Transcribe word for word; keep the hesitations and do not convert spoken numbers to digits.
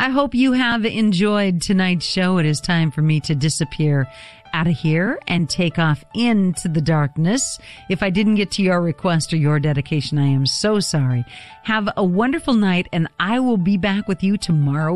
I hope you have enjoyed tonight's show. It is time for me to disappear out of here and take off into the darkness. If I didn't get to your request or your dedication, I am so sorry. Have a wonderful night, and I will be back with you tomorrow